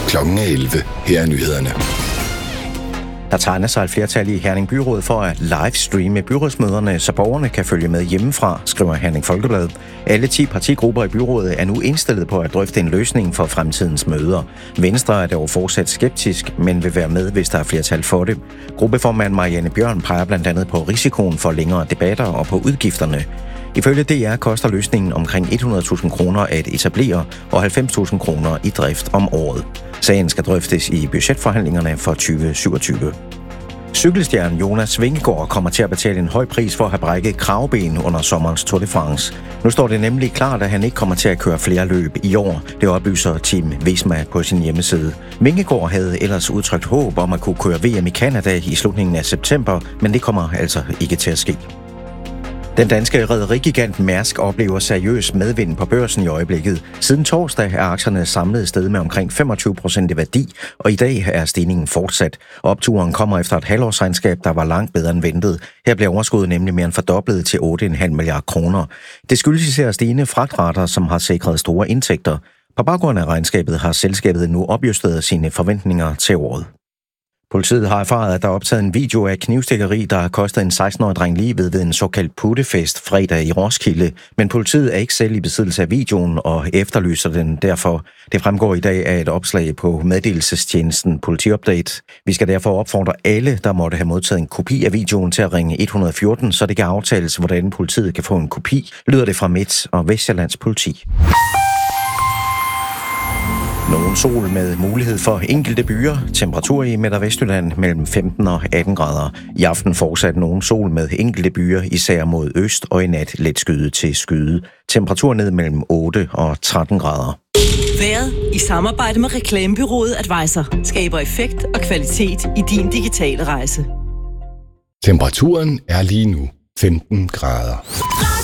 Klokken 11. Her er nyhederne. Der tegner sig et flertal i Herning Byråd for at livestreame byrådsmøderne, så borgerne kan følge med hjemmefra, skriver Herning Folkeblad. Alle 10 partigrupper i byrådet er nu indstillet på at drøfte en løsning for fremtidens møder. Venstre er dog fortsat skeptisk, men vil være med, hvis der er flertal for det. Gruppeformand Marianne Bjørn peger blandt andet på risikoen for længere debatter og på udgifterne. Ifølge DR koster løsningen omkring 100.000 kroner at etablere og 90.000 kroner i drift om året. Sagen skal drøftes i budgetforhandlingerne for 2027. Cykelstjernen Jonas Vingegaard kommer til at betale en høj pris for at have brækket kravben under sommerens Tour de France. Nu står det nemlig klart, at han ikke kommer til at køre flere løb i år. Det oplyser Team Visma på sin hjemmeside. Vingegaard havde ellers udtrykt håb om at kunne køre VM i Canada i slutningen af september, men det kommer altså ikke til at ske. Den danske rederigigant Mærsk oplever seriøs medvind på børsen i øjeblikket. Siden torsdag er aktierne samlet sted med omkring 25% i værdi, og i dag er stigningen fortsat. Opturen kommer efter et halvårsregnskab, der var langt bedre end ventet. Her bliver overskuddet nemlig mere end fordoblet til 8,5 milliarder kroner. Det skyldes især stigende fragtrater, som har sikret store indtægter. På baggrund af regnskabet har selskabet nu opjusteret sine forventninger til året. Politiet har erfaret, at der er optaget en video af knivstikkeri, der har kostet en 16-årig dreng livet ved en såkaldt puttefest fredag i Roskilde. Men politiet er ikke selv i besiddelse af videoen og efterlyser den derfor. Det fremgår i dag af et opslag på meddelelsestjenesten Politiupdate. Vi skal derfor opfordre alle, der måtte have modtaget en kopi af videoen, til at ringe 114, så det kan aftales, hvordan politiet kan få en kopi, lyder det fra Midt- og Vestsjællands politi. Nogen sol med mulighed for enkelte byer. Temperatur i Midt- og Vestjylland mellem 15 og 18 grader. I aften fortsat nogen sol med enkelte byer, især mod øst, og i nat let skyde til skyde. Temperatur ned mellem 8 og 13 grader. Vejret i samarbejde med reklamebureauet Advisor skaber effekt og kvalitet i din digitale rejse. Temperaturen er lige nu 15 grader.